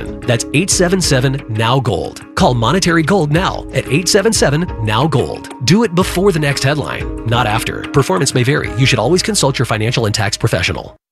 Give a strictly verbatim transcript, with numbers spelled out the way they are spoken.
information. That's eight seven seven, N O W, GOLD. Call Monetary Gold now at eight seven seven, N O W, GOLD. Do it before the next headline, not after. Performance may vary. You should always consult your financial and tax professional.